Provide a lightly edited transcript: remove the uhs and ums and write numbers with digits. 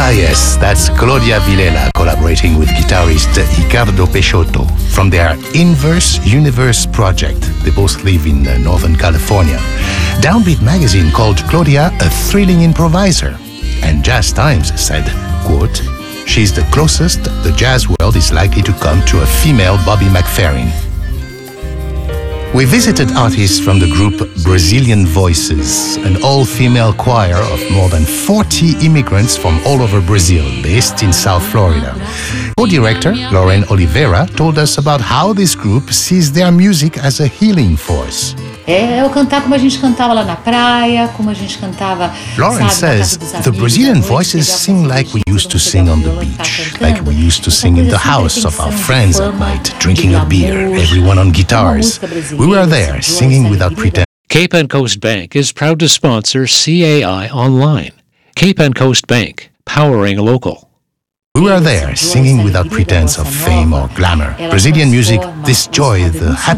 Ah yes, that's Claudia Villela collaborating with guitarist Ricardo Peixoto from their Inverse Universe project. They both live in Northern California. Downbeat magazine called Claudia a thrilling improviser. And Jazz Times said, quote, "She's the closest the jazz world is likely to come to a female Bobby McFerrin." We visited artists from the group Brazilian Voices, an all-female choir of more than 40 immigrants from all over Brazil, based in South Florida. Co-director Lauren Oliveira told us about how this group sees their music as a healing force. Eu cantar como a gente cantava lá na praia, como a gente cantava. Lauren says the Brazilian Voices sing like we used to sing on the beach, like we used to sing in the house of our friends at night, drinking a beer, everyone on guitars. We were there, singing without pretense. Cape and Coast Bank is proud to sponsor CAI Online. Cape and Coast Bank, powering local. We were there, singing without pretense of fame or glamour. Brazilian music, this joy, the happiness.